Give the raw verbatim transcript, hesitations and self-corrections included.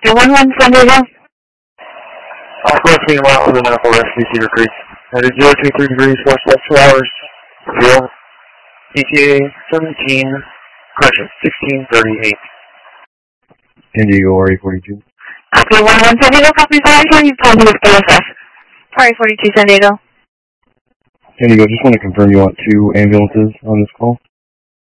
Copy one one San Diego. Southwest Cedar Mile, the medical rescue Cedar Creek. Headed zero two three degrees, west west two hours. Reveal. E T A seventeen, correction, sixteen thirty-eight. San Diego R A forty-two. Copy one one San Diego, copy five, here you call me with K S F. R A forty-two San Diego. San Diego, just want to confirm you want two ambulances on this call.